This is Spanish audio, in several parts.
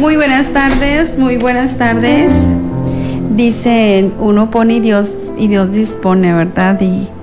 Muy buenas tardes, muy buenas tardes. Dicen, uno pone y Dios dispone, ¿verdad?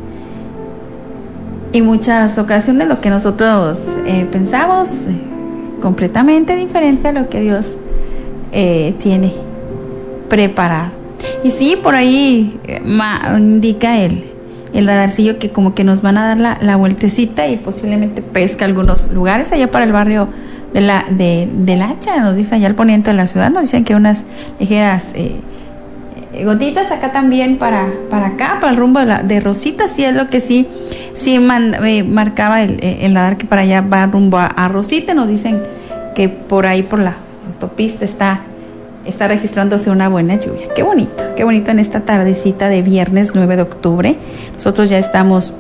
Y muchas ocasiones lo que nosotros pensamos completamente diferente a lo que Dios tiene preparado. Y sí, por ahí indica el radarcillo que como que nos van a dar la vueltecita y posiblemente pesca algunos lugares allá para el barrio del Hacha, nos dice allá al poniente de la ciudad, nos dicen que unas ligeras gotitas acá también para acá, para el rumbo de Rosita, sí es lo que sí marcaba el radar, que para allá va rumbo a Rosita. Nos dicen que por ahí por la autopista está registrándose una buena lluvia. Qué bonito en esta tardecita de viernes 9 de octubre. Nosotros ya estamos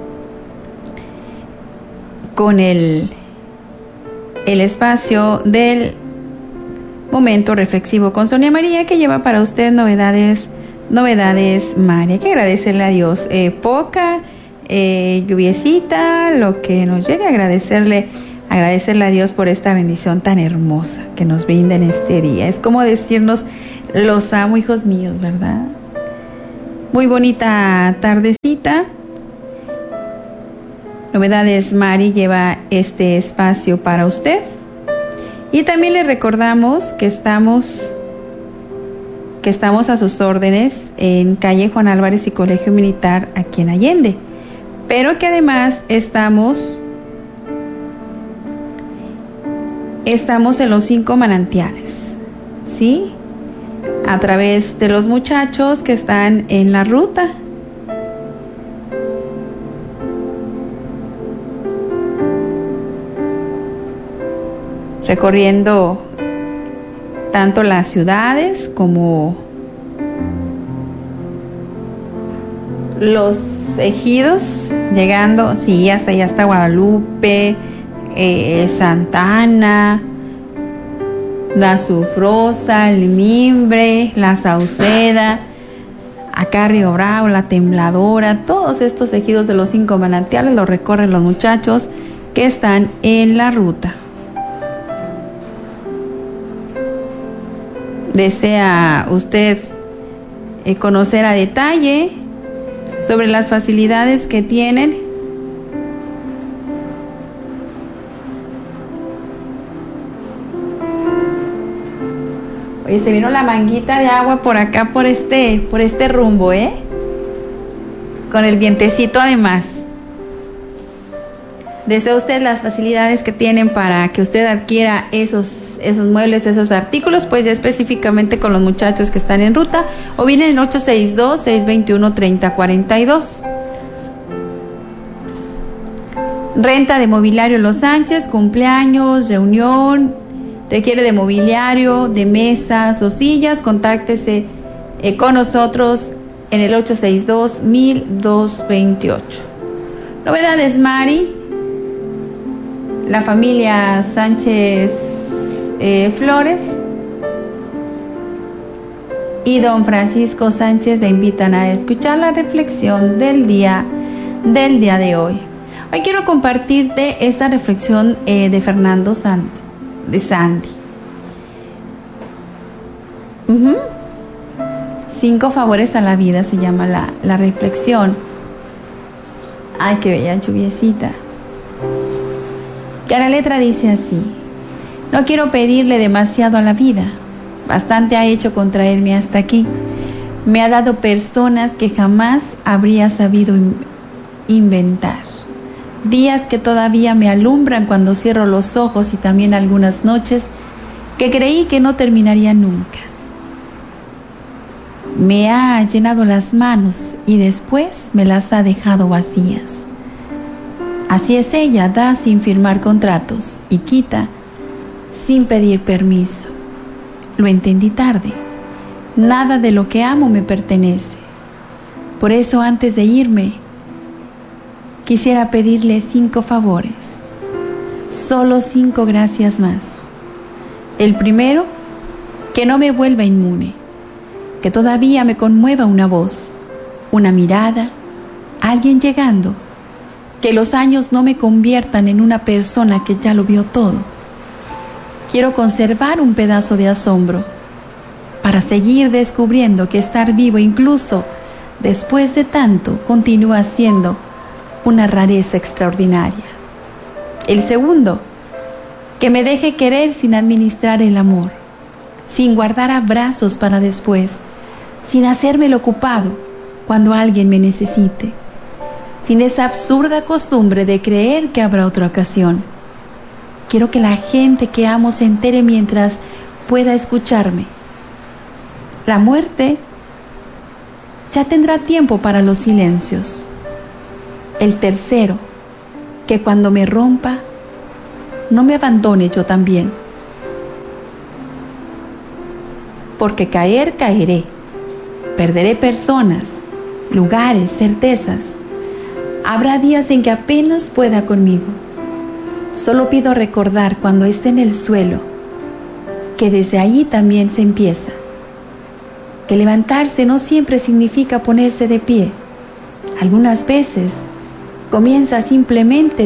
con el espacio del momento reflexivo con Sonia María, que lleva para usted novedades, María. Hay que agradecerle a Dios. Poca lluviecita, lo que nos llegue, agradecerle a Dios por esta bendición tan hermosa que nos brinda en este día. Es como decirnos, los amo, hijos míos, ¿verdad? Muy bonita tardecita. Novedades Mari lleva este espacio para usted. Y también le recordamos que estamos a sus órdenes en calle Juan Álvarez y Colegio Militar aquí en Allende. Pero que además estamos en los 5 manantiales, ¿sí? A través de los muchachos que están en la ruta. Recorriendo tanto las ciudades como los ejidos, llegando, sí, hasta allá, hasta Guadalupe, Santa Ana, La Sufrosa, El Mimbre, La Sauceda, acá Río Bravo, La Tembladora. Todos estos ejidos de los 5 manantiales los recorren los muchachos que están en la ruta. ¿Desea usted conocer a detalle sobre las facilidades que tienen? Oye, se vino la manguita de agua por acá, por este rumbo, con el vientecito además. ¿Desea usted las facilidades que tienen para que usted adquiera esos muebles, esos artículos? Pues ya específicamente con los muchachos que están en ruta, o bien en el 862-621-3042. Renta de mobiliario Los Sánchez, cumpleaños, reunión, requiere de mobiliario, de mesas o sillas. Contáctese con nosotros en el 862-1228. Novedades Mari. La familia Sánchez Flores y don Francisco Sánchez le invitan a escuchar la reflexión del día de hoy. Hoy quiero compartirte esta reflexión de Fernando de Sandy. 5 favores a la vida se llama la reflexión. Ay, qué bella lluviecita. Que la letra dice así: no quiero pedirle demasiado a la vida, bastante ha hecho con traerme hasta aquí. Me ha dado personas que jamás habría sabido inventar, días que todavía me alumbran cuando cierro los ojos, y también algunas noches que creí que no terminarían nunca. Me ha llenado las manos y después me las ha dejado vacías. Así es ella, da sin firmar contratos y quita sin pedir permiso. Lo entendí tarde. Nada de lo que amo me pertenece. Por eso, antes de irme, quisiera pedirle 5 favores. Solo 5 gracias más. El primero, que no me vuelva inmune, que todavía me conmueva una voz, una mirada, alguien llegando, que los años no me conviertan en una persona que ya lo vio todo. Quiero conservar un pedazo de asombro para seguir descubriendo que estar vivo, incluso después de tanto, continúa siendo una rareza extraordinaria. El segundo, que me deje querer sin administrar el amor, sin guardar abrazos para después, sin hacerme el ocupado cuando alguien me necesite, sin esa absurda costumbre de creer que habrá otra ocasión. Quiero que la gente que amo se entere mientras pueda escucharme. La muerte ya tendrá tiempo para los silencios. El tercero, que cuando me rompa, no me abandone yo también. Porque caer, caeré. Perderé personas, lugares, certezas. Habrá días en que apenas pueda conmigo. Solo pido recordar cuando esté en el suelo, que desde allí también se empieza. Que levantarse no siempre significa ponerse de pie. Algunas veces comienza simplemente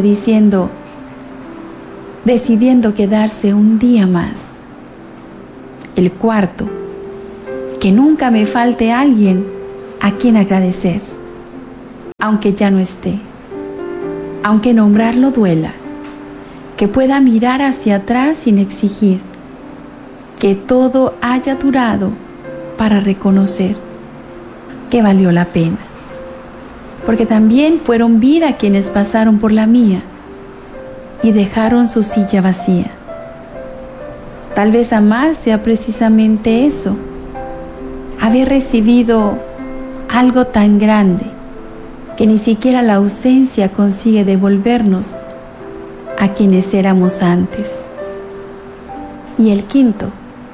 decidiendo quedarse un día más. El cuarto, que nunca me falte alguien a quien agradecer, aunque ya no esté, aunque nombrarlo duela, que pueda mirar hacia atrás sin exigir, que todo haya durado para reconocer que valió la pena, porque también fueron vida quienes pasaron por la mía y dejaron su silla vacía. Tal vez amar sea precisamente eso, haber recibido algo tan grande que ni siquiera la ausencia consigue devolvernos a quienes éramos antes. Y el quinto,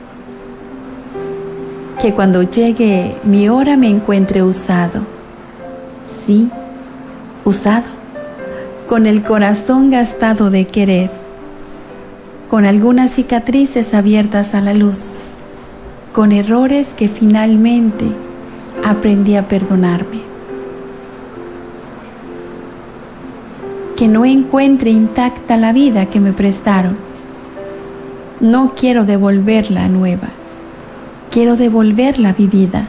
que cuando llegue mi hora me encuentre usado, sí, usado, con el corazón gastado de querer, con algunas cicatrices abiertas a la luz, con errores que finalmente aprendí a perdonarme. Que no encuentre intacta la vida que me prestaron. No quiero devolverla nueva, quiero devolverla vivida.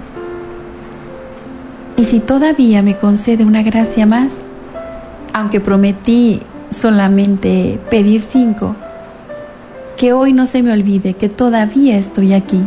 Y si todavía me concede una gracia más, aunque prometí solamente pedir 5, que hoy no se me olvide que todavía estoy aquí.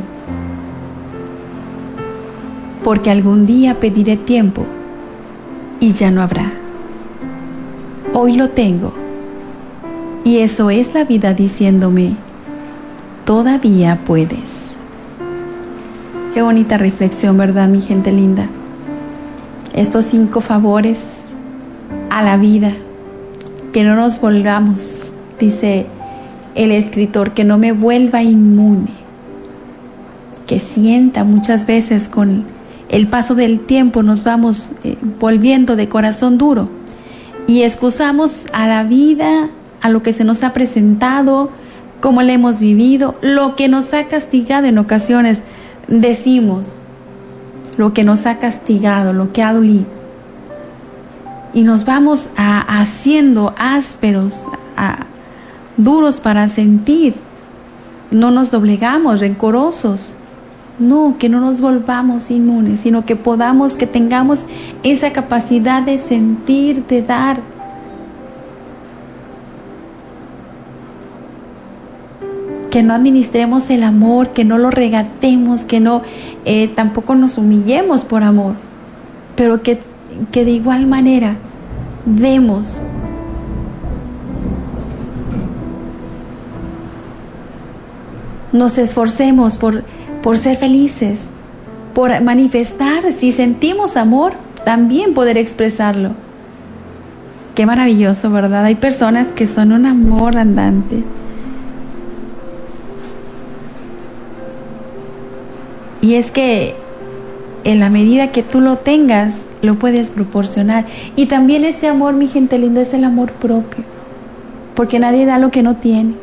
Porque algún día pediré tiempo y ya no habrá. Hoy lo tengo, y eso es la vida diciéndome, todavía puedes. Qué bonita reflexión, ¿verdad, mi gente linda? Estos 5 favores a la vida, que no nos volvamos, dice el escritor, que no me vuelva inmune, que sienta muchas veces con el paso del tiempo nos vamos volviendo de corazón duro y excusamos a la vida, a lo que se nos ha presentado, cómo le hemos vivido, lo que nos ha castigado. En ocasiones decimos lo que nos ha castigado, lo que ha dolido, y nos vamos haciendo ásperos, duros para sentir. No nos doblegamos, rencorosos. No, que no nos volvamos inmunes, sino que que tengamos esa capacidad de sentir, de dar. Que no administremos el amor, que no lo regatemos, que no tampoco nos humillemos por amor, pero que de igual manera demos. Nos esforcemos por ser felices, por manifestar, si sentimos amor, también poder expresarlo. Qué maravilloso, ¿verdad? Hay personas que son un amor andante. Y es que en la medida que tú lo tengas, lo puedes proporcionar. Y también ese amor, mi gente linda, es el amor propio, porque nadie da lo que no tiene.